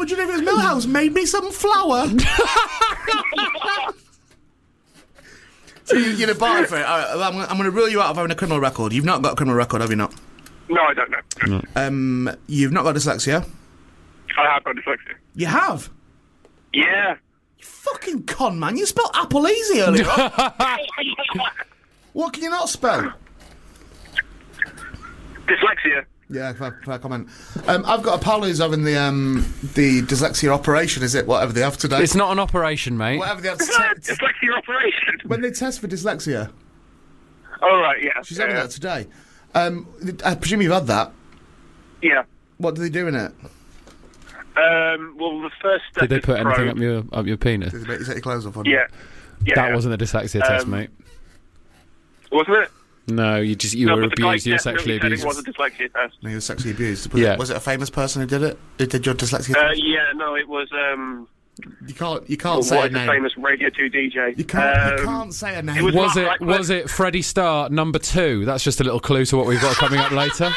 Jennifer Millhouse made me some flour. So you're the bar for it. I'm going to rule you out of having a criminal record. You've not got a criminal record, have you not? No, I don't know. No. You've not got dyslexia? I have got dyslexia. You have? Yeah. You fucking con, man. You spelled apple easy earlier on. What can you not spell? Dyslexia. Yeah, fair comment. I've got a pal who's having the dyslexia operation, is it? Whatever they have today. It's not an operation, mate. Whatever they have to Dyslexia operation. when they test for dyslexia. Oh, right, yeah. She's having that today. I presume you've had that. Yeah. What do they do in it? Well, the first step Did they is put the anything probe. up your penis? Does it make you take your clothes off on you? Yeah. Yeah. That wasn't a dyslexia test, mate. Wasn't it? No, you were but the guy abused. You were definitely sexually said abused. it was a dyslexia test. No, you were sexually abused. Was it a famous person who did it? Who did your dyslexia test? Yeah, no, it was, You can't what say a is the name. famous Radio 2 DJ? You can't say a name. it was Was Mark it? Radcliffe. Was it Freddie Starr number 2? That's just a little clue to what we've got coming up later.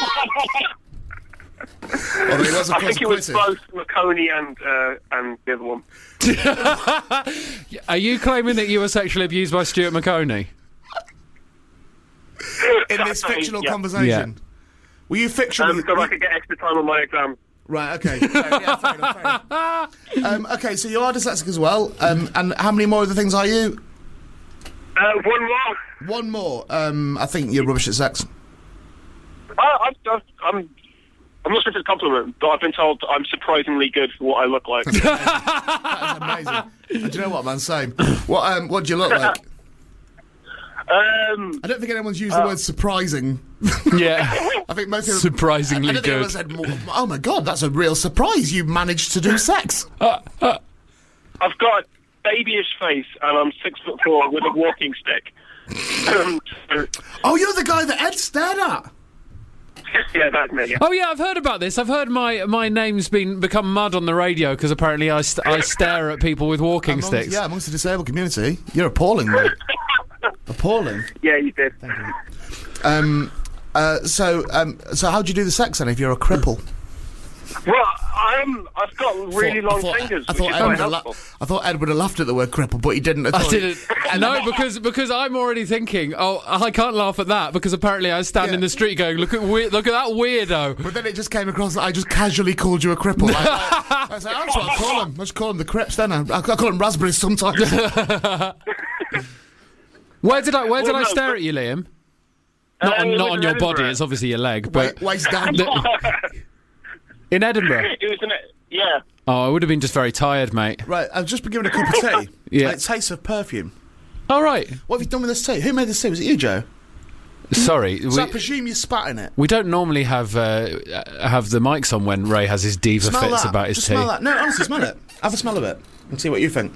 Although he was, of I course, think it was acquitted. both McConey and the other one. Are you claiming that you were sexually abused by Stuart McConey? In this fictional Yeah. conversation. Yeah. Were you fictional? So I could get extra time on my exam. Right, okay. Fair enough. Okay, so you are dyslexic as well. And how many more of the things are you? One more. One more. I think you're rubbish at sex. I'm not sure if it's a compliment, but I've been told I'm surprisingly good for what I look like. That is amazing. And do you know what, man? Same. What do you look like? I don't think anyone's used the word surprising. Yeah. I think most people... Surprisingly I don't think good. anyone said, oh my God, that's a real surprise. You managed to do sex. I've got a babyish face and I'm 6'4" with a walking stick. Oh, you're the guy that Ed stared at. Yeah, that's me. Yeah. Oh yeah, I've heard about this. I've heard my name's become mud on the radio because apparently I stare at people with walking sticks. Yeah, amongst the disabled community. You're appalling, mate. Appalling. Yeah, you did. So how do you do the sex then if you're a cripple? Well, I've got really long fingers, which is quite helpful. I thought Ed would have laughed at the word cripple, but he didn't at all. I didn't. No, because I'm already thinking. Oh, I can't laugh at that because apparently I stand in the street going, look at that weirdo. But then it just came across that I just casually called you a cripple. I said, that's what I call them. I just call them the crips. Then I call them raspberries sometimes. Where did I stare at you, Liam? Not on your body. It's obviously your leg, but waist down. In Edinburgh. It was yeah. Oh, I would have been just very tired, mate. Right, I've just been given a cup of tea. Yeah. And it tastes of perfume. All right. What have you done with this tea? Who made this tea? Was it you, Joe? Sorry. So I presume you spat in it. We don't normally have the mics on when Ray has his diva Smell fits that. about his Just tea. smell that. No, honestly, smell it. Have a smell of it and see what you think.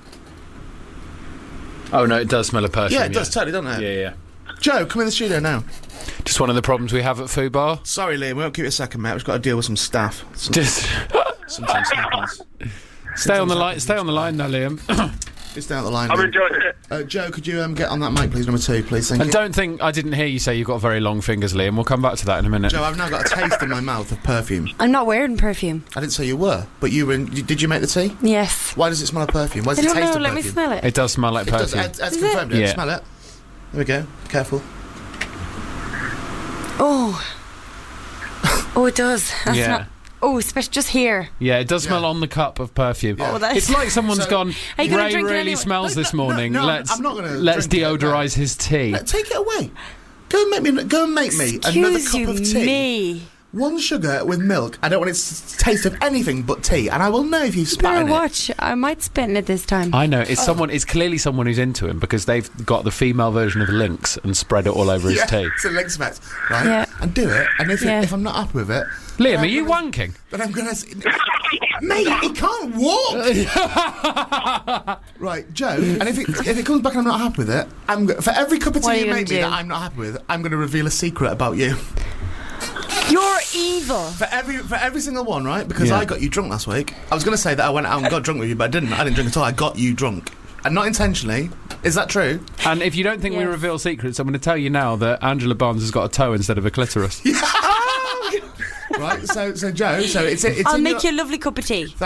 Oh no, it does smell of perfume. Yeah, it does totally, doesn't it? Yeah. Joe, come in the studio now. Just one of the problems we have at Foo Bar. Sorry, Liam, we won't keep you a second, mate. We've got to deal with some staff. Just Sometimes happens. stay on the line. Stay on the line now, Liam. It's down the line. I'm Liam. enjoying it. Joe, could you get on that mic, please, number 2, please? Thank And you. don't think I didn't hear you say you've got very long fingers, Liam. We'll come back to that in a minute. Joe, I've now got a taste in my mouth of perfume. I'm not wearing perfume. I didn't say you were, but you were. Did you make the tea? Yes. Why does it smell of perfume? Why does I it don't taste know. of Let me perfume? smell it. It does smell like It does. perfume. Ed's Is it? confirmed it. Yeah. Smell it. There we go. Careful. Oh. Oh, it does. That's Yeah. not. Oh, especially just here. Yeah, it does smell on the cup of perfume. Oh, that's- It's like someone's So- gone, Are you gonna Ray drink it really anyway? smells this No, morning. no, let's I'm not gonna let's drink it, no. deodorise his tea. Take it away. Go and make me another Excuse cup you, of tea. me. One sugar with milk. I don't want it to taste of anything but tea, and I will know if you spat Better in it. watch. I might spit in it this time. I know, it's someone. It's clearly someone who's into him because they've got the female version of Lynx and spread it all over his tea. It's a Lynx effect, right? Yeah. And do it, and if I'm not happy with it... Liam, then are you I'm gonna- wanking? Then I'm going to... Mate, he can't walk! Right, Joe, and if it comes back and I'm not happy with it, for every cup of What are tea you you gonna make me do? that I'm not happy with, I'm going to reveal a secret about you. You're evil. For every single one, right? Because Yeah. I got you drunk last week. I was going to say that I went out and got drunk with you, but I didn't. I didn't drink at all. I got you drunk. And not intentionally. Is that true? And if you don't think we Yes. reveal secrets, I'm going to tell you now that Angela Barnes has got a toe instead of a clitoris. Right, so Joe, it's I'll in make your... you a lovely cup of tea.